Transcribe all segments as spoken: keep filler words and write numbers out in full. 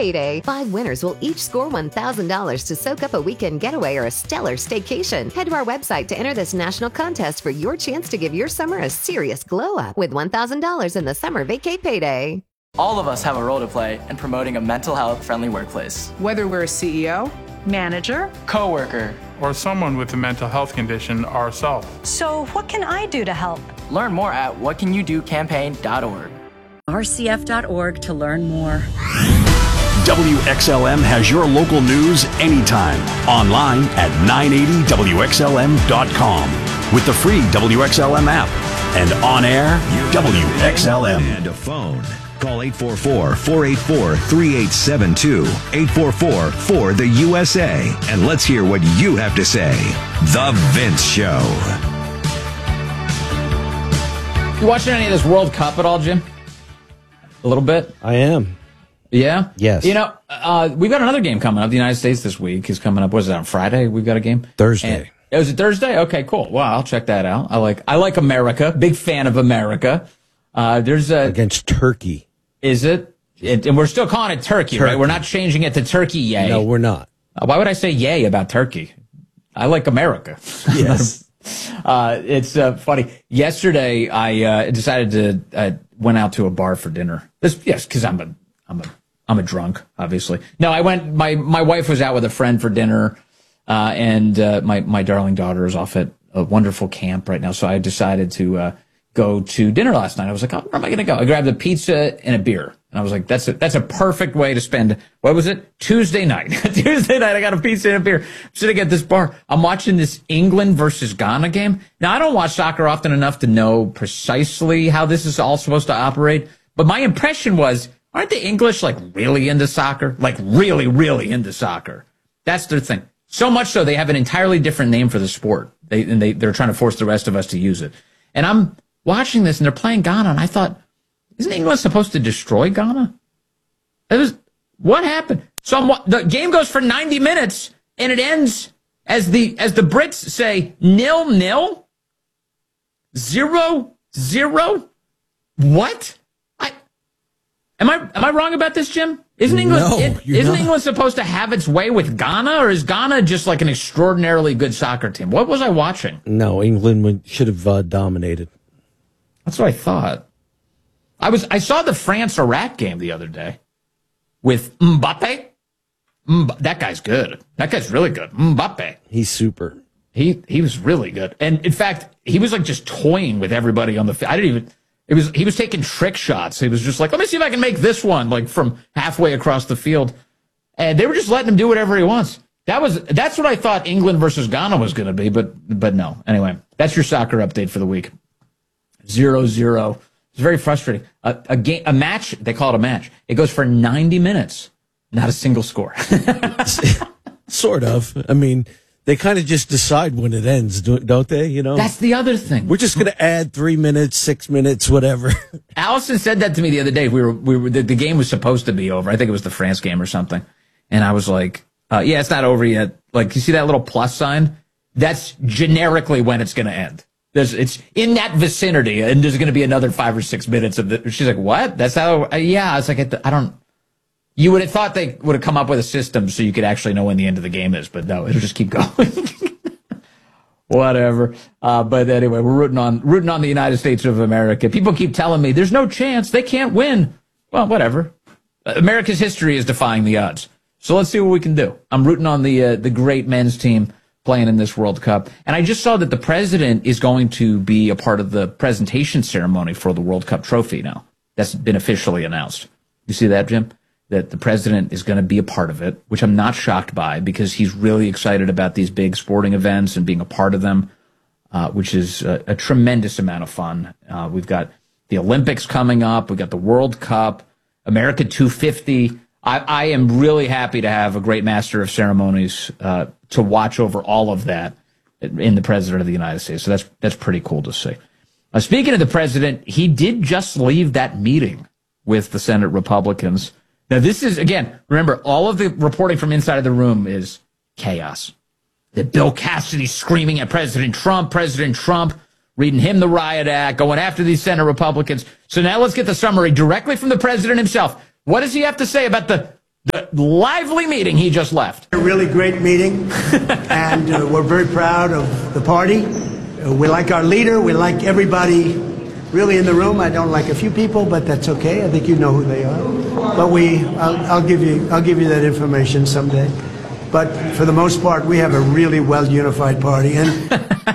payday. Five winners will each score one thousand dollars to soak up a weekend getaway or a stellar staycation. Head to our website to enter this national contest for your chance to give your summer a serious glow up with one thousand dollars in the Summer Vacay Payday. All of us have a role to play in promoting a mental health friendly workplace. Whether we're a C E O, manager, coworker, or someone with a mental health condition ourselves. So what can I do to help? Learn more at what can you do campaign dot org. R C F dot org to learn more. W X L M has your local news anytime. Online at nine eighty W X L M dot com with the free W X L M app. And on air, W X L M. And a phone. Call eight four four, four eight four, three eight seven two, eight four four, four the U S A, and let's hear what you have to say. The Vince Show. You watching any of this World Cup at all, Jim? A little bit? I am. Yeah? Yes. You know, uh, we've got another game coming up. The United States this week is coming up. Was it on Friday? We've got a game? Thursday. And, was it Thursday? Okay, cool. Wow, I'll check that out. I like I like America. Big fan of America. Uh, there's a... Against Turkey. Is it? it? And we're still calling it Turkey, Turkey, right? We're not changing it to Turkey, yay. No, we're not. Uh, why would I say yay about Turkey? I like America. Yes. uh, it's uh, funny. Yesterday, I uh, decided to uh, went out to a bar for dinner. This, yes, because I'm a I'm a I'm a drunk, obviously. No, I went. My my wife was out with a friend for dinner, uh, and uh, my my darling daughter is off at a wonderful camp right now. So I decided to. Uh, go to dinner last night. I was like, oh, where am I going to go? I grabbed a pizza and a beer. And I was like, that's a, that's a perfect way to spend, what was it? Tuesday night. Tuesday night, I got a pizza and a beer. I'm sitting at this bar. I'm watching this England versus Ghana game. Now, I don't watch soccer often enough to know precisely how this is all supposed to operate. But my impression was, aren't the English like really into soccer? Like really, really into soccer. That's their thing. So much so they have an entirely different name for the sport. They, and they, they're trying to force the rest of us to use it. And I'm watching this, and they're playing Ghana, and I thought, isn't England supposed to destroy Ghana? It was, what happened? So I'm, the game goes for ninety minutes, and it ends as the as the Brits say, nil nil, zero zero. What? I am I am I wrong about this, Jim? Isn't England no, it, you're isn't not. England supposed to have its way with Ghana, or is Ghana just like an extraordinarily good soccer team? What was I watching? No, England would, should have uh, dominated. That's what I thought. I was I saw the France-Iraq game the other day with Mbappe. Mb- that guy's good. That guy's really good. Mbappe. He's super. He he was really good. And in fact, he was like just toying with everybody on the field. I didn't even it was he was taking trick shots. He was just like, let me see if I can make this one like from halfway across the field. And they were just letting him do whatever he wants. That was that's what I thought England versus Ghana was going to be, but but no. Anyway, that's your soccer update for the week. Zero, zero. It's very frustrating. A, a game, a match, they call it a match. It goes for ninety minutes. Not a single score. Sort of. I mean, they kind of just decide when it ends, don't they? You know, that's the other thing. We're just going to add three minutes, six minutes, whatever. Allison said that to me the other day. We were, we were, the, the game was supposed to be over. I think it was the France game or something. And I was like, uh, yeah, it's not over yet. Like, you see that little plus sign? That's generically when it's going to end. There's, it's in that vicinity, and there's going to be another five or six minutes of the. She's like, "What? That's how?" Uh, yeah, it's like I don't. You would have thought they would have come up with a system so you could actually know when the end of the game is, but no, it'll just keep going. Whatever. Uh, but anyway, we're rooting on rooting on the United States of America. People keep telling me there's no chance they can't win. Well, whatever. America's history is defying the odds. So let's see what we can do. I'm rooting on the uh, the great men's team playing in this World Cup. And I just saw that the president is going to be a part of the presentation ceremony for the World Cup trophy now. That's been officially announced. You see that, Jim? That the president is going to be a part of it, which I'm not shocked by because he's really excited about these big sporting events and being a part of them, uh, which is a, a tremendous amount of fun. Uh, we've got the Olympics coming up. We've got the World Cup, America two fifty. I, I am really happy to have a great master of ceremonies uh, to watch over all of that in the president of the United States. So that's that's pretty cool to see. Uh, speaking of the president, he did just leave that meeting with the Senate Republicans. Now, this is, again, remember, all of the reporting from inside of the room is chaos. That Bill Cassidy screaming at President Trump, President Trump, reading him the riot act, going after these Senate Republicans. So now let's get the summary directly from the president himself. What does he have to say about the The lively meeting he just left. A really great meeting, and uh, we're very proud of the party. Uh, we like our leader. We like everybody really in the room. I don't like a few people, but that's okay. I think you know who they are. But we, I'll, I'll give you, I'll give you that information someday. But for the most part, we have a really well unified party. And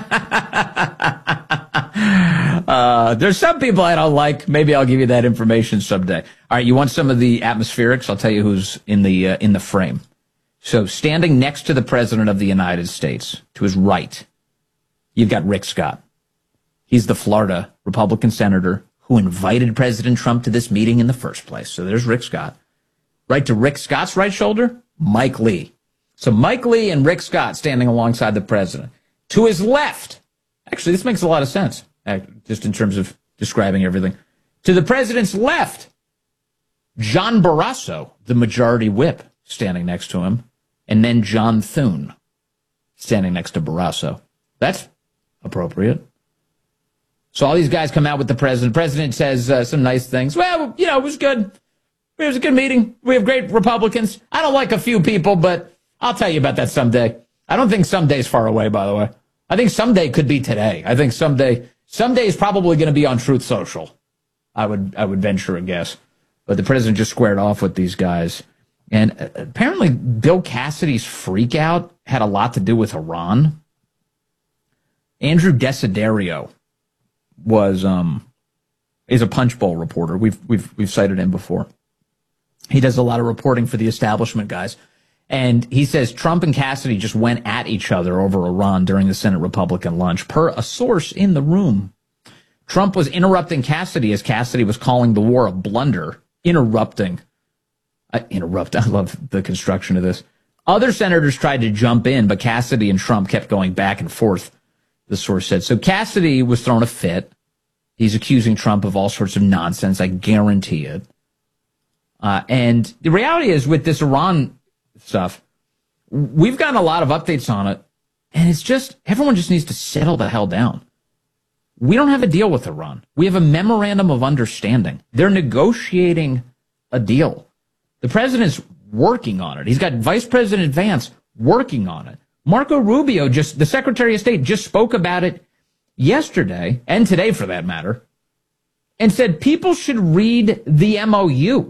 uh, there's some people I don't like. Maybe I'll give you that information someday. All right, you want some of the atmospherics? I'll tell you who's in the uh, in the frame. So, standing next to the President of the United States, to his right, you've got Rick Scott. He's the Florida Republican senator who invited President Trump to this meeting in the first place. So there's Rick Scott. Right to Rick Scott's right shoulder, Mike Lee. So Mike Lee and Rick Scott standing alongside the president. To his left, actually, this makes a lot of sense, just in terms of describing everything. To the president's left, John Barrasso, the majority whip, standing next to him, and then John Thune standing next to Barrasso. That's appropriate. So all these guys come out with the president. The president says uh, some nice things. Well, you know, it was good. It was a good meeting. We have great Republicans. I don't like a few people, but I'll tell you about that someday. I don't think someday's far away, by the way. I think someday could be today. I think someday, someday is probably going to be on Truth Social. I would, I would venture a guess. But the president just squared off with these guys. And apparently Bill Cassidy's freak out had a lot to do with Iran. Andrew Desiderio was, um, is a Punch Bowl reporter. We've, we've, we've cited him before. He does a lot of reporting for the establishment guys. And he says Trump and Cassidy just went at each other over Iran during the Senate Republican lunch. Per a source in the room, Trump was interrupting Cassidy as Cassidy was calling the war a blunder. Interrupting. I, interrupt. I love the construction of this. Other senators tried to jump in, but Cassidy and Trump kept going back and forth, the source said. So Cassidy was throwing a fit. He's accusing Trump of all sorts of nonsense. I guarantee it. Uh, and the reality is with this Iran stuff, we've gotten a lot of updates on it, and it's just, everyone just needs to settle the hell down. We don't have a deal with Iran. We have a memorandum of understanding. They're negotiating a deal. The president's working on it. He's got Vice President Vance working on it. Marco Rubio, just the Secretary of State, just spoke about it yesterday, and today for that matter, and said people should read the M O U.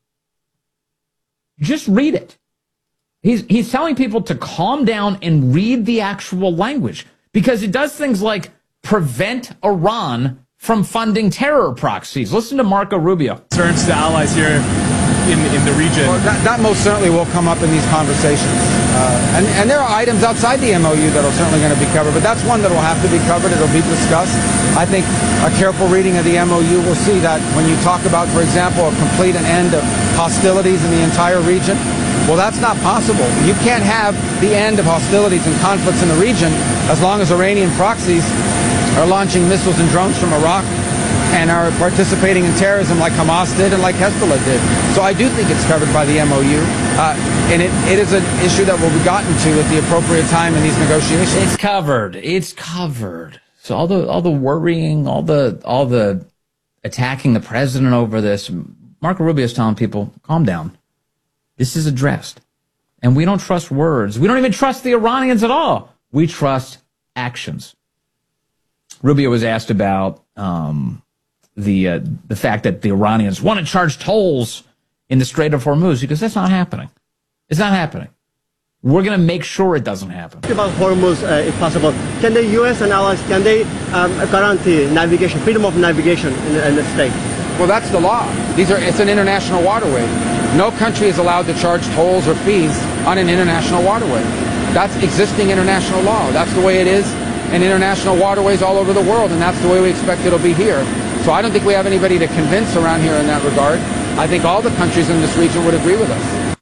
Just read it. He's, he's telling people to calm down and read the actual language, because it does things like prevent Iran from funding terror proxies. Listen to Marco Rubio. Concerns to allies here in, in the region. Well, that, that most certainly will come up in these conversations. Uh, and, and there are items outside the M O U that are certainly going to be covered, but that's one that will have to be covered. It'll be discussed. I think a careful reading of the M O U will see that when you talk about, for example, a complete and end of hostilities in the entire region, well, that's not possible. You can't have the end of hostilities and conflicts in the region as long as Iranian proxies are launching missiles and drones from Iraq and are participating in terrorism like Hamas did and like Hezbollah did. So I do think it's covered by the M O U, uh, and it, it is an issue that will be gotten to at the appropriate time in these negotiations. It's covered. It's covered. So all the all the worrying, all the all the attacking the president over this, Marco Rubio is telling people, calm down. This is addressed. And we don't trust words. We don't even trust the Iranians at all. We trust actions. Rubio was asked about um, the uh, the fact that the Iranians want to charge tolls in the Strait of Hormuz. He goes, that's not happening. It's not happening. We're going to make sure it doesn't happen. About Hormuz, uh, if possible, can the U S and allies, can they um, guarantee navigation, freedom of navigation in, in the state? Well, that's the law. These are, it's an international waterway. No country is allowed to charge tolls or fees on an international waterway. That's existing international law. That's the way it is in international waterways all over the world, and that's the way we expect it'll be here. So I don't think we have anybody to convince around here in that regard. I think all the countries in this region would agree with us.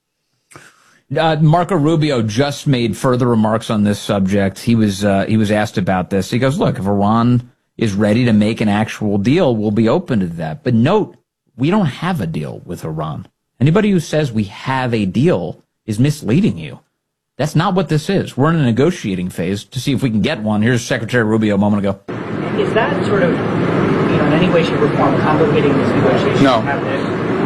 Uh, Marco Rubio just made further remarks on this subject. He was uh, he was asked about this. He goes, look, if Iran is ready to make an actual deal, we'll be open to that. But note, we don't have a deal with Iran. Anybody who says we have a deal is misleading you. That's not what this is. We're in a negotiating phase to see if we can get one. Here's Secretary Rubio a moment ago. Is that sort of, you know, in any way, shape, or form complicating this negotiation? No.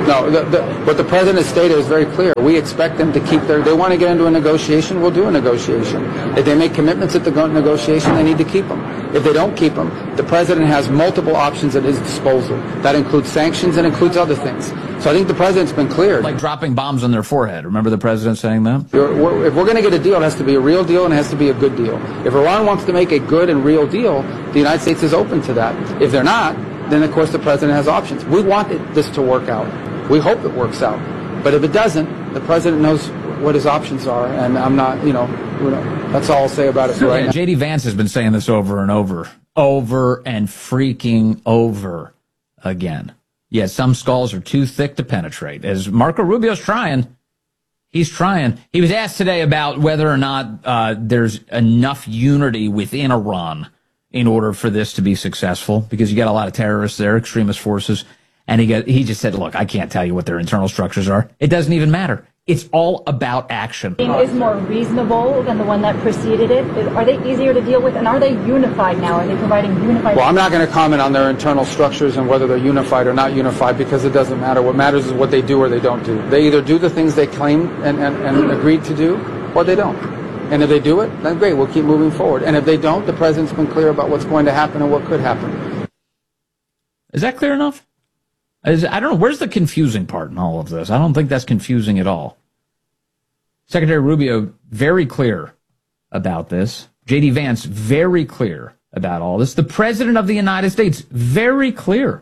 No, the, the, what the president stated is very clear. We expect them to keep their, they want to get into a negotiation, we'll do a negotiation. If they make commitments at the negotiation, they need to keep them. If they don't keep them, the president has multiple options at his disposal. That includes sanctions and includes other things. So I think the president's been clear. Like dropping bombs on their forehead. Remember the president saying that? We're, we're, if we're going to get a deal, it has to be a real deal and it has to be a good deal. If Iran wants to make a good and real deal, the United States is open to that. If they're not, then of course the president has options. We want it, this to work out. We hope it works out. But if it doesn't, the president knows what his options are, and I'm not, you know, that's all I'll say about it for right now. J D Vance has been saying this over and over, over and freaking over again. Yeah, some skulls are too thick to penetrate. As Marco Rubio's trying, he's trying. He was asked today about whether or not uh, there's enough unity within Iran in order for this to be successful, because you got a lot of terrorists there, extremist forces. And he got, he just said, look, I can't tell you what their internal structures are. It doesn't even matter. It's all about action. Is more reasonable than the one that preceded it? Are they easier to deal with? And are they unified now? Are they providing unified? Well, I'm not going to comment on their internal structures and whether they're unified or not unified, because it doesn't matter. What matters is what they do or they don't do. They either do the things they claim and, and, and agreed to do, or they don't. And if they do it, then great, we'll keep moving forward. And if they don't, the president's been clear about what's going to happen and what could happen. Is that clear enough? I don't know. Where's the confusing part in all of this? I don't think that's confusing at all. Secretary Rubio, very clear about this. J D Vance, very clear about all this. The President of the United States, very clear.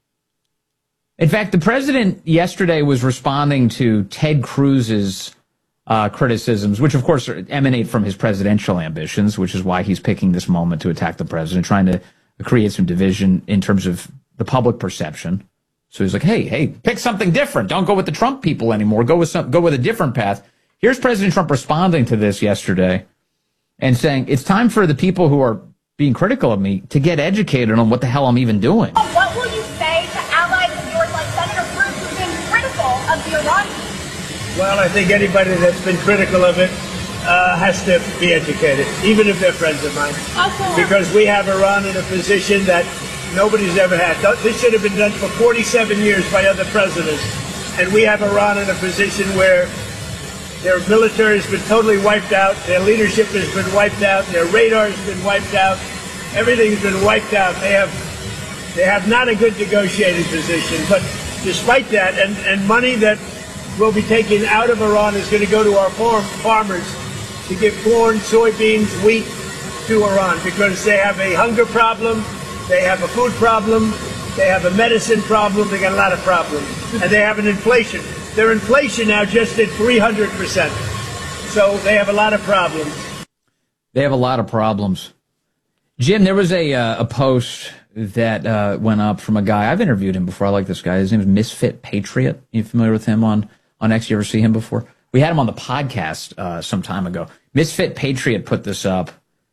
In fact, the President yesterday was responding to Ted Cruz's uh, criticisms, which, of course, emanate from his presidential ambitions, which is why he's picking this moment to attack the President, trying to create some division in terms of the public perception. So he's like, hey, hey, pick something different. Don't go with the Trump people anymore. Go with some, go with a different path. Here's President Trump responding to this yesterday and saying, it's time for the people who are being critical of me to get educated on what the hell I'm even doing. What will you say to allies of yours like Senator Cruz who've been critical of the Iranians? Well, I think anybody that's been critical of it uh, has to be educated, even if they're friends of mine. Okay. Because we have Iran in a position that nobody's ever had. This should have been done for forty-seven years by other presidents. And we have Iran in a position where their military has been totally wiped out, their leadership has been wiped out, their radar has been wiped out, everything's been wiped out. They have they have not a good negotiating position. But despite that, and, and money that will be taken out of Iran is going to go to our farm, farmers to give corn, soybeans, wheat to Iran, because they have a hunger problem. They have a food problem, they have a medicine problem, they got a lot of problems. And they have an inflation. Their inflation now just hit three hundred percent. So they have a lot of problems. They have a lot of problems. Jim, there was a uh, a post that uh, went up from a guy. I've interviewed him before. I like this guy. His name is Misfit Patriot. You familiar with him on, on X? You ever see him before? We had him on the podcast uh, some time ago. Misfit Patriot put this up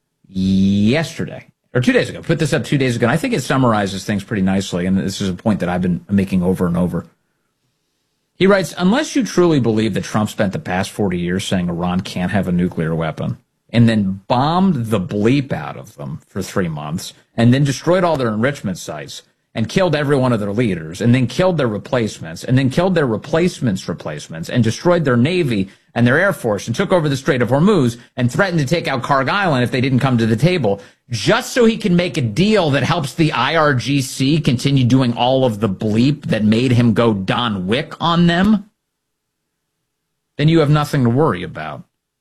yesterday. Or two days ago, put this up two days ago, and I think it summarizes things pretty nicely, and this is a point that I've been making over and over. He writes, unless you truly believe that Trump spent the past forty years saying Iran can't have a nuclear weapon, and then bombed the bleep out of them for three months, and then destroyed all their enrichment sites, and killed every one of their leaders, and then killed their replacements, and then killed their replacements' replacements, and destroyed their Navy and their Air Force, and took over the Strait of Hormuz, and threatened to take out Karg Island if they didn't come to the table, just so he can make a deal that helps the I R G C continue doing all of the bleep that made him go Don Wick on them, then you have nothing to worry about.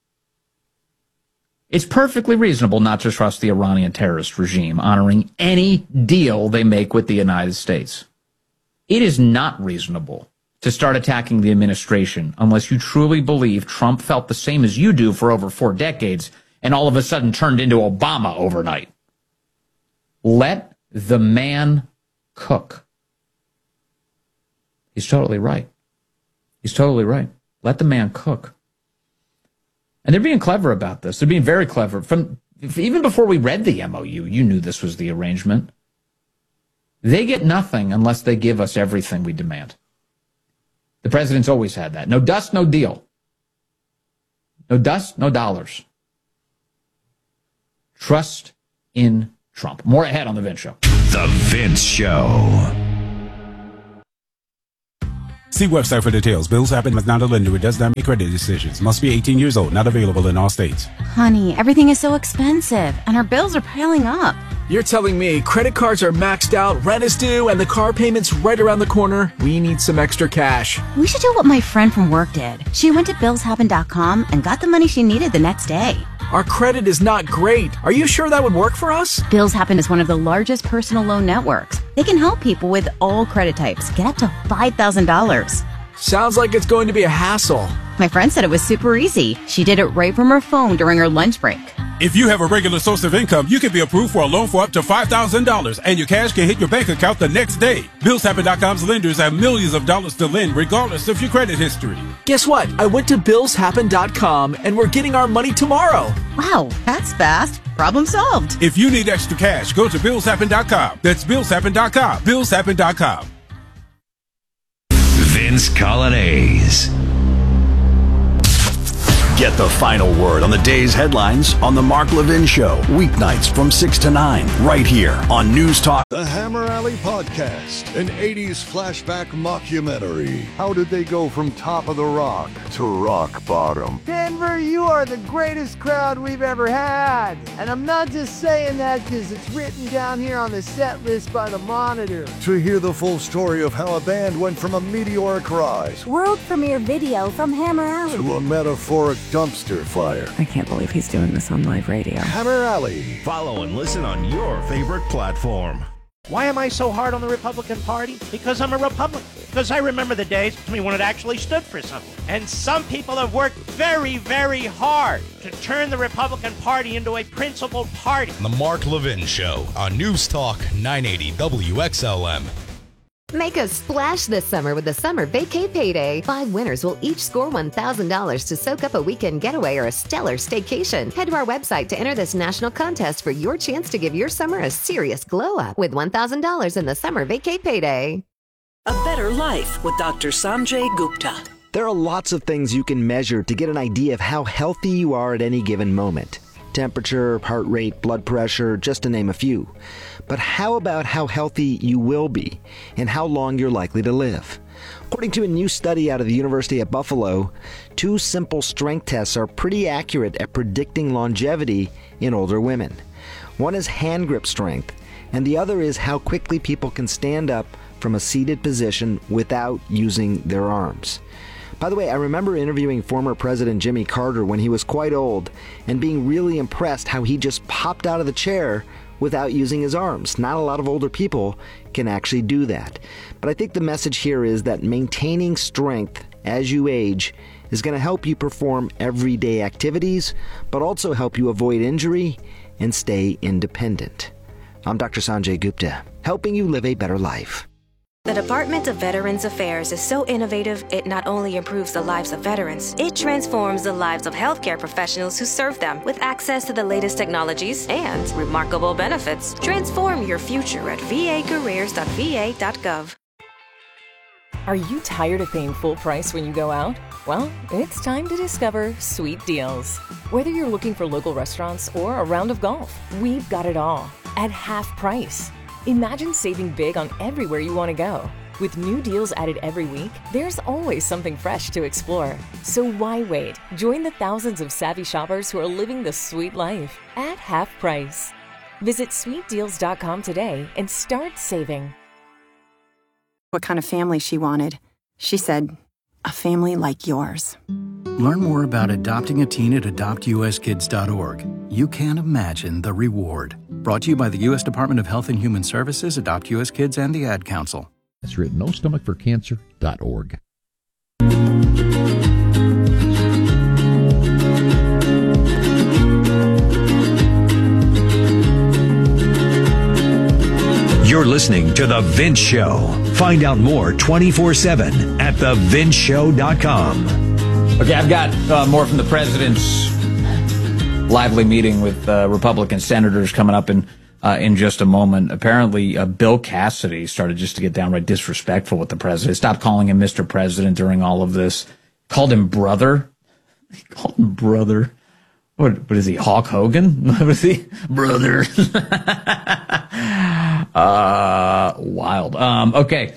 It's perfectly reasonable not to trust the Iranian terrorist regime, honoring any deal they make with the United States. It is not reasonable to start attacking the administration unless you truly believe Trump felt the same as you do for over four decades and all of a sudden turned into Obama overnight. Let the man cook. He's totally right. He's totally right. Let the man cook. And they're being clever about this. They're being very clever. From even before we read the M O U, you knew this was the arrangement. They get nothing unless they give us everything we demand. The president's always had that. No dust, no deal. No dust, no dollars. Trust in Trump. More ahead on The Vince Show. The Vince Show. See website for details. Bills Happen is not a lender. It does not make credit decisions. Must be eighteen years old. Not available in all states. Honey, everything is so expensive, and our bills are piling up. You're telling me credit cards are maxed out, rent is due, and the car payment's right around the corner? We need some extra cash. We should do what my friend from work did. She went to bills happen dot com and got the money she needed the next day. Our credit is not great. Are you sure that would work for us? Bills Happen is one of the largest personal loan networks. They can help people with all credit types get up to five thousand dollars. Sounds like it's going to be a hassle. My friend said it was super easy. She did it right from her phone during her lunch break. If you have a regular source of income, you can be approved for a loan for up to five thousand dollars, and your cash can hit your bank account the next day. bills happen dot com's lenders have millions of dollars to lend, regardless of your credit history. Guess what? I went to bills happen dot com, and we're getting our money tomorrow. Wow, that's fast. Problem solved. If you need extra cash, go to bills happen dot com. That's bills happen dot com. bills happen dot com. Vince Colonnese. Get the final word on the day's headlines on The Mark Levin Show, weeknights from six to nine, right here on News Talk. The Hammer Alley Podcast, an eighties flashback mockumentary. How did they go from top of the rock to rock bottom? Denver, you are the greatest crowd we've ever had. And I'm not just saying that because it's written down here on the set list by the Monitor. To hear the full story of how a band went from a meteoric rise, world premiere video from Hammer Alley, to a metaphoric dumpster fire. I can't believe he's doing this on live radio. Hammer Alley. Follow and listen on your favorite platform. Why am I so hard on the Republican Party? Because I'm a Republican. Because I remember the days when it actually stood for something. And some people have worked very, very hard to turn the Republican Party into a principled party. The Mark Levin Show on News Talk nine eighty W X L M. Make a splash this summer with the Summer Vacay Payday. Five winners will each score one thousand dollars to soak up a weekend getaway or a stellar staycation. Head to our website to enter this national contest for your chance to give your summer a serious glow up with one thousand dollars in the Summer Vacay Payday. A Better Life with Doctor Sanjay Gupta. There are lots of things you can measure to get an idea of how healthy you are at any given moment. Temperature, heart rate, blood pressure, just to name a few. But how about how healthy you will be and how long you're likely to live? According to a new study out of the University at Buffalo, two simple strength tests are pretty accurate at predicting longevity in older women. One is hand grip strength, and the other is how quickly people can stand up from a seated position without using their arms. By the way, I remember interviewing former President Jimmy Carter when he was quite old and being really impressed how he just popped out of the chair without using his arms. Not a lot of older people can actually do that. But I think the message here is that maintaining strength as you age is going to help you perform everyday activities, but also help you avoid injury and stay independent. I'm Doctor Sanjay Gupta, helping you live a better life. The Department of Veterans Affairs is so innovative, it not only improves the lives of veterans, it transforms the lives of healthcare professionals who serve them with access to the latest technologies and remarkable benefits. Transform your future at v a careers dot v a dot gov. Are you tired of paying full price when you go out? Well, it's time to discover Sweet Deals. Whether you're looking for local restaurants or a round of golf, we've got it all at half price. Imagine saving big on everywhere you want to go. With new deals added every week, there's always something fresh to explore. So why wait? Join the thousands of savvy shoppers who are living the sweet life at half price. Visit sweet deals dot com today and start saving. What kind of family she wanted. She said, a family like yours. Learn more about adopting a teen at adopt u s kids dot org. You can't imagine the reward. Brought to you by the U S Department of Health and Human Services, Adopt U S Kids, and the Ad Council. That's written no stomach for cancer dot org. You're listening to The Vince Show. Find out more twenty-four seven at the vince show dot com. Okay, I've got uh, more from the president's lively meeting with uh, Republican senators coming up in uh, in just a moment. Apparently, uh, Bill Cassidy started just to get downright disrespectful with the president. Stopped calling him Mister President during all of this. Called him brother. He called him brother. What, what is he, Hulk Hogan? What is he? Brother. uh, wild. Um, okay.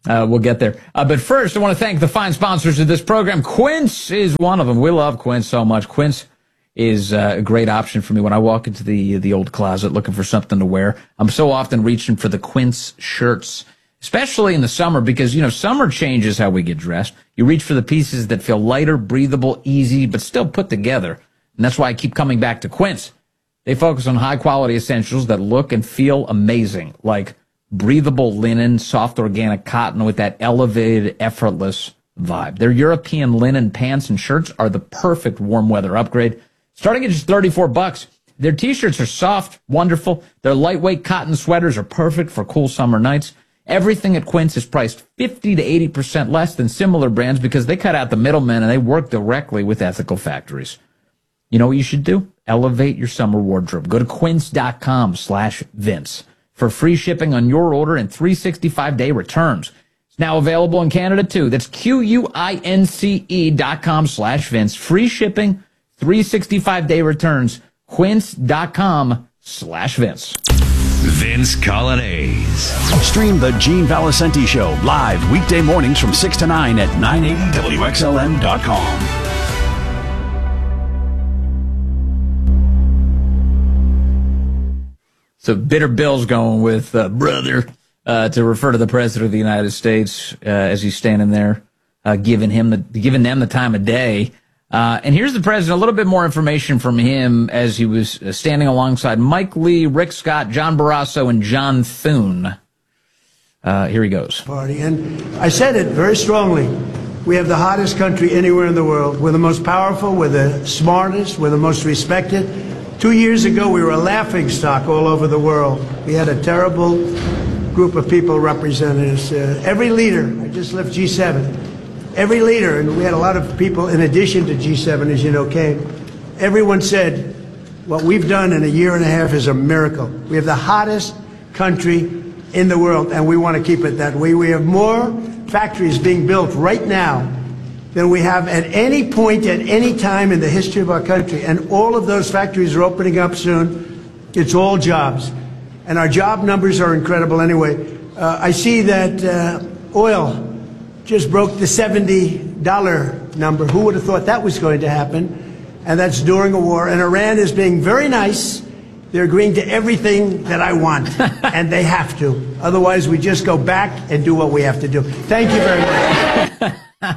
Uh, we'll get there. Uh, but first, I want to thank the fine sponsors of this program. Quince is one of them. We love Quince so much. Quince is uh, a great option for me when I walk into the the old closet looking for something to wear. I'm so often reaching for the Quince shirts, especially in the summer because, you know, summer changes how we get dressed. You reach for the pieces that feel lighter, breathable, easy, but still put together. And that's why I keep coming back to Quince. They focus on high-quality essentials that look and feel amazing, like breathable linen, soft organic cotton with that elevated, effortless vibe. Their European linen pants and shirts are the perfect warm weather upgrade, starting at just thirty-four bucks. Their t-shirts are soft, wonderful. Their lightweight cotton sweaters are perfect for cool summer nights. Everything at Quince is priced fifty to eighty percent less than similar brands because they cut out the middlemen and they work directly with ethical factories. You know what you should do? Elevate your summer wardrobe. Go to quince.com slash Vince for free shipping on your order and three hundred sixty-five day returns. It's now available in Canada, too. That's Q-U-I-N-C-E dot com slash Vince. Free shipping, three hundred sixty-five day returns. Quince.com slash Vince. Vince Colonnese. Stream the Gene Valicenti Show live weekday mornings from six to nine at nine eighty W X L M dot com. So bitter Bill's going with uh, brother uh, to refer to the president of the United States uh, as he's standing there, uh, giving him the giving them the time of day. Uh, and here's the president, a little bit more information from him as he was standing alongside Mike Lee, Rick Scott, John Barrasso, and John Thune. Uh, here he goes. Party. And I said it very strongly. We have the hottest country anywhere in the world. We're the most powerful. We're the smartest. We're the most respected. Two years ago, we were a laughing stock all over the world. We had a terrible group of people representing us. Uh, every leader, I just left G seven, every leader, and we had a lot of people in addition to G seven, as you know, came. Everyone said, what we've done in a year and a half is a miracle. We have the hottest country in the world, and we want to keep it that way. We have more factories being built right now than we have at any point at any time in the history of our country. And all of those factories are opening up soon. It's all jobs. And our job numbers are incredible anyway. Uh, I see that uh, oil just broke the seventy dollar number. Who would have thought that was going to happen? And that's during a war. And Iran is being very nice. They're agreeing to everything that I want. And they have to. Otherwise, we just go back and do what we have to do. Thank you very much.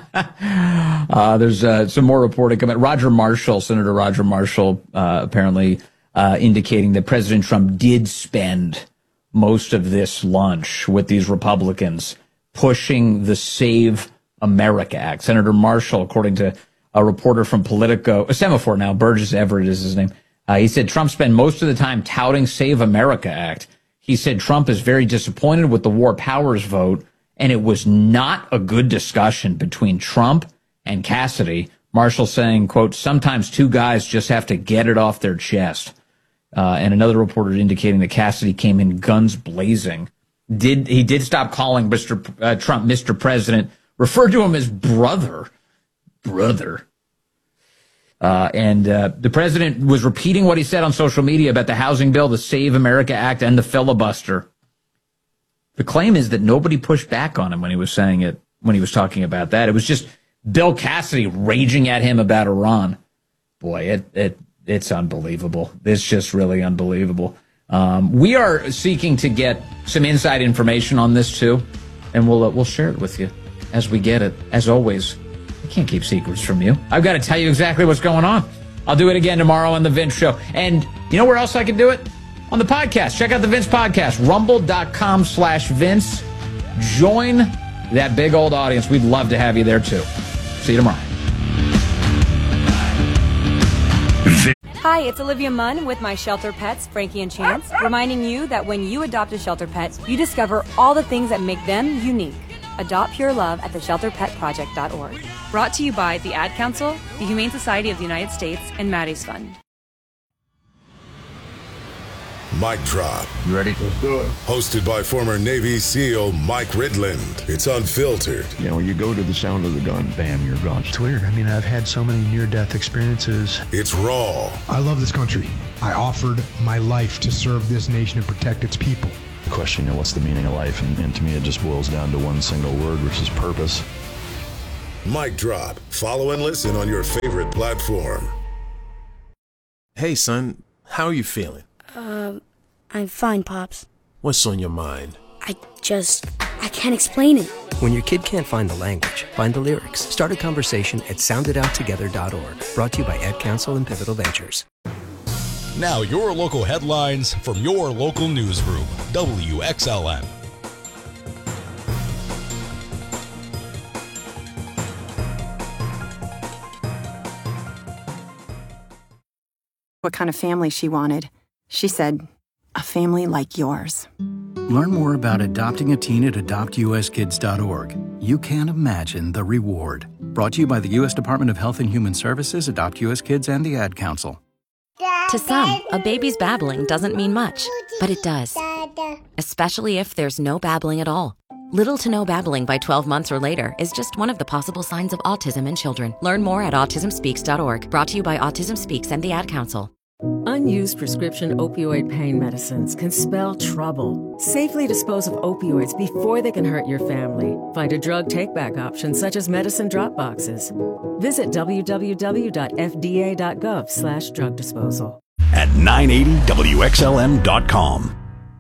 uh, there's uh, some more reporting coming. Roger Marshall, Senator Roger Marshall, uh, apparently uh, indicating that President Trump did spend most of this lunch with these Republicans pushing the Save America Act. Senator Marshall, according to a reporter from Politico, a Semaphore now, Burgess Everett is his name, uh, he said Trump spent most of the time touting Save America Act. He said Trump is very disappointed with the War Powers vote, and it was not a good discussion between Trump and Cassidy. Marshall saying, quote, sometimes two guys just have to get it off their chest. Uh, and another reporter indicating that Cassidy came in guns blazing. Did he did stop calling Mister P- uh, Trump Mister President, referred to him as brother. Brother. Uh, and uh, the president was repeating what he said on social media about the housing bill, the Save America Act, and the filibuster. The claim is that nobody pushed back on him when he was saying it, when he was talking about that. It was just Bill Cassidy raging at him about Iran. Boy, it, it it's unbelievable. It's just really unbelievable. Um, we are seeking to get some inside information on this, too, and we'll uh, we'll share it with you as we get it. As always, I can't keep secrets from you. I've got to tell you exactly what's going on. I'll do it again tomorrow on The Vince Show. And you know where else I can do it? On the podcast. Check out the Vince Podcast, rumble.com slash Vince. Join that big old audience. We'd love to have you there, too. See you tomorrow. Hi, it's Olivia Munn with my shelter pets, Frankie and Chance, reminding you that when you adopt a shelter pet, you discover all the things that make them unique. Adopt pure love at the shelter pet project dot org. Brought to you by the Ad Council, the Humane Society of the United States, and Maddie's Fund. Mic Drop. You ready? Let's do it. Hosted by former Navy SEAL Mike Ridland. It's unfiltered. You know, you go to the sound of the gun, bam, you're gone. It's weird. I mean, I've had so many near-death experiences. It's raw. I love this country. I offered my life to serve this nation and protect its people. question, you know, what's the meaning of life? And, and to me, it just boils down to one single word, which is purpose. Mic drop. Follow and listen on your favorite platform. Hey, son, how are you feeling? Uh, I'm fine, Pops. What's on your mind? I just, I can't explain it. When your kid can't find the language, find the lyrics. Start a conversation at sound it out together dot org. Brought to you by Ed Council and Pivotal Ventures. Now your local headlines from your local newsroom, W X L M. What kind of family she wanted. She said, a family like yours. Learn more about adopting a teen at adopt U S kids dot org. You can't imagine the reward. Brought to you by the U S Department of Health and Human Services, Adopt U S Kids, and the Ad Council. To some, a baby's babbling doesn't mean much, but it does. Especially if there's no babbling at all. Little to no babbling by twelve months or later is just one of the possible signs of autism in children. Learn more at autism speaks dot org. Brought to you by Autism Speaks and the Ad Council. Unused prescription opioid pain medicines can spell trouble. Safely dispose of opioids before they can hurt your family. Find a drug take-back option such as medicine drop boxes. Visit w w w dot f d a dot gov slash drug disposal. At nine eighty W X L M dot com.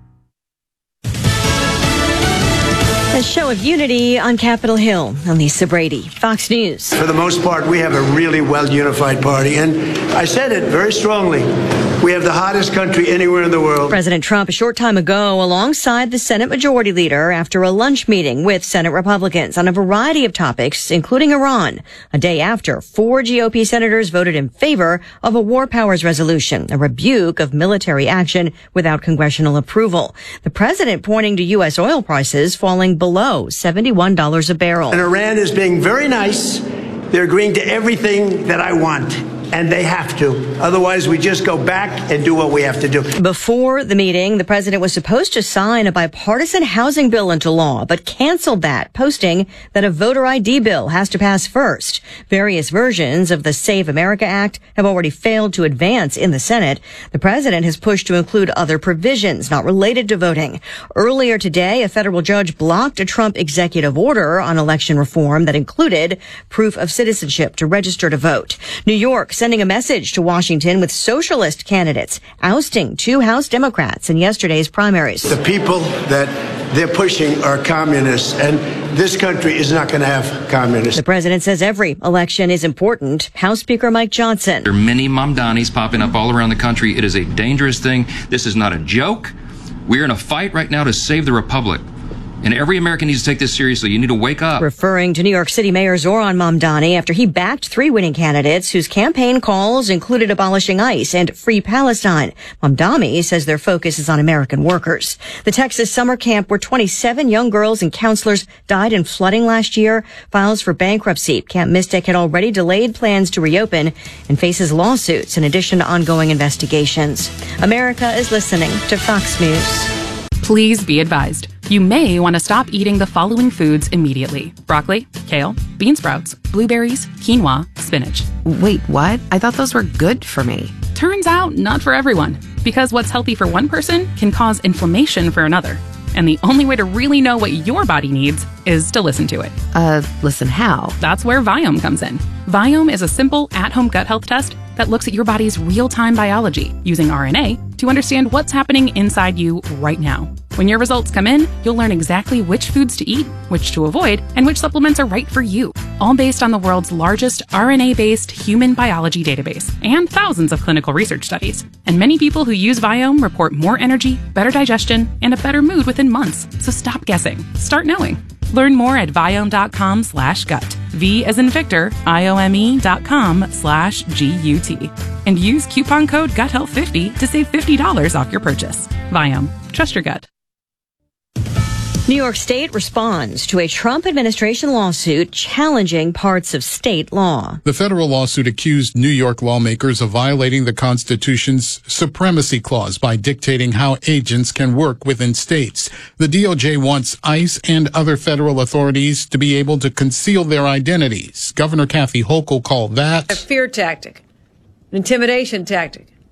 A show of unity on Capitol Hill. I'm Lisa Brady, Fox News. For the most part, we have a really well-unified party. And I said it very strongly. We have the hottest country anywhere in the world. President Trump a short time ago alongside the Senate Majority Leader after a lunch meeting with Senate Republicans on a variety of topics, including Iran. A day after, four G O P senators voted in favor of a war powers resolution, a rebuke of military action without congressional approval. The president pointing to U S oil prices falling below seventy-one dollars a barrel. And Iran is being very nice. They're agreeing to everything that I want. And they have to. Otherwise, we just go back and do what we have to do. Before the meeting, the president was supposed to sign a bipartisan housing bill into law, but canceled that, posting that a voter I D bill has to pass first. Various versions of the Save America Act have already failed to advance in the Senate. The president has pushed to include other provisions not related to voting. Earlier today, a federal judge blocked a Trump executive order on election reform that included proof of citizenship to register to vote. New York sending a message to Washington with socialist candidates, ousting two House Democrats in yesterday's primaries. The people that they're pushing are communists, and this country is not going to have communists. The president says every election is important. House Speaker Mike Johnson. There are many Mamdanis popping up all around the country. It is a dangerous thing. This is not a joke. We're in a fight right now to save the republic. And every American needs to take this seriously. You need to wake up. Referring to New York City Mayor Zoran Mamdani after he backed three winning candidates whose campaign calls included abolishing ICE and free Palestine. Mamdani says their focus is on American workers. The Texas summer camp where twenty-seven young girls and counselors died in flooding last year files for bankruptcy. Camp Mystic had already delayed plans to reopen and faces lawsuits in addition to ongoing investigations. America is listening to Fox News. Please be advised. You may want to stop eating the following foods immediately. Broccoli, kale, bean sprouts, blueberries, quinoa, spinach. Wait, what? I thought those were good for me. Turns out, not for everyone. Because what's healthy for one person can cause inflammation for another. And the only way to really know what your body needs is to listen to it. Uh, listen how? That's where Viome comes in. Viome is a simple at-home gut health test that looks at your body's real-time biology using R N A to understand what's happening inside you right now. When your results come in, you'll learn exactly which foods to eat, which to avoid, and which supplements are right for you. All based on the world's largest R N A-based human biology database and thousands of clinical research studies. And many people who use Viome report more energy, better digestion, and a better mood within months. So stop guessing. Start knowing. Learn more at Viome.com slash gut. V as in Victor, I-O-M-E dot com slash G-U-T. And use coupon code gut health fifty to save fifty dollars off your purchase. Viome. Trust your gut. New York State responds to a Trump administration lawsuit challenging parts of state law. The federal lawsuit accused New York lawmakers of violating the Constitution's supremacy clause by dictating how agents can work within states. The D O J wants ICE and other federal authorities to be able to conceal their identities. Governor Kathy Hochul called that a fear tactic, an intimidation tactic.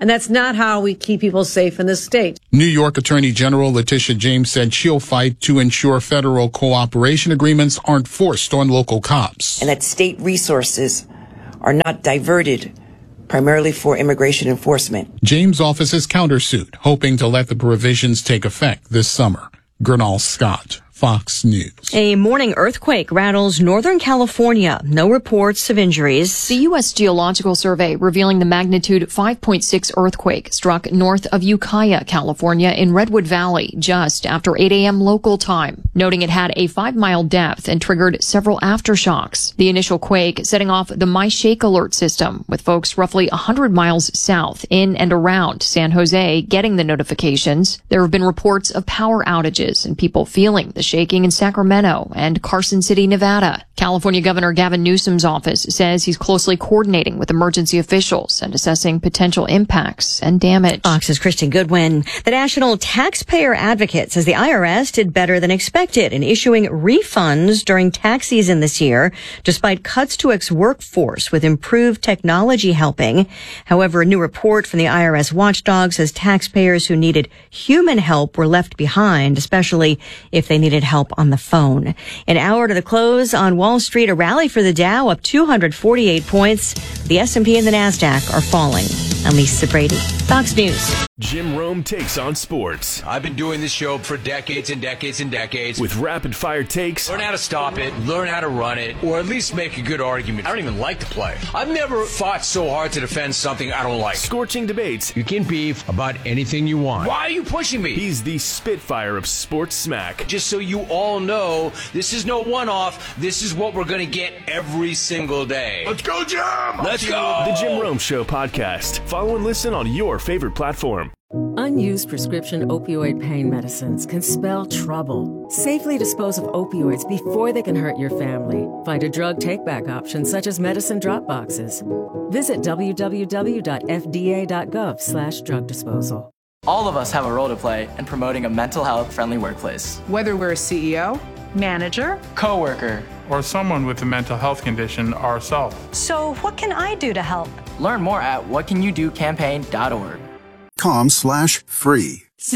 And that's not how we keep people safe in this state. New York Attorney General Letitia James said she'll fight to ensure federal cooperation agreements aren't forced on local cops. And that state resources are not diverted primarily for immigration enforcement. James' office has countersued, hoping to let the provisions take effect this summer. Gernal Scott, Fox News. A morning earthquake rattles Northern California. No reports of injuries. The U S Geological Survey revealing the magnitude five point six earthquake struck north of Ukiah, California in Redwood Valley just after eight a.m. local time, noting it had a five-mile depth and triggered several aftershocks. The initial quake setting off the MyShake alert system, with folks roughly one hundred miles south in and around San Jose getting the notifications. There have been reports of power outages and people feeling the shaking in Sacramento and Carson City, Nevada. California Governor Gavin Newsom's office says he's closely coordinating with emergency officials and assessing potential impacts and damage. Fox's Kristen Goodwin. The National Taxpayer Advocate says the I R S did better than expected in issuing refunds during tax season this year, despite cuts to its workforce with improved technology helping. However, a new report from the I R S watchdog says taxpayers who needed human help were left behind, especially if they needed help on the phone. An hour to the close on Wall Street, a rally for the Dow up two hundred forty-eight points. The S and P and the NASDAQ are falling. I'm Lisa Brady, Fox News. Jim Rome takes on sports. I've been doing this show for decades and decades and decades. With rapid fire takes. Learn how to stop it, learn how to run it, or at least make a good argument. I don't even like to play. I've never fought so hard to defend something I don't like. Scorching debates. You can beef about anything you want. Why are you pushing me? He's the Spitfire of sports smack. Just so you all know, this is no one-off. This is what we're going to get every single day. Let's go, Jim! Let's go! The Jim Rome Show podcast. Follow and listen on your favorite platform. Unused prescription opioid pain medicines can spell trouble. Safely dispose of opioids before they can hurt your family. Find a drug take-back option such as medicine drop boxes. Visit w w w dot f d a dot gov slash drug disposal. All of us have a role to play in promoting a mental health-friendly workplace. Whether we're a C E O, manager, coworker, or someone with a mental health condition ourselves. So what can I do to help? Learn more at what can you do campaign dot org. Com slash free.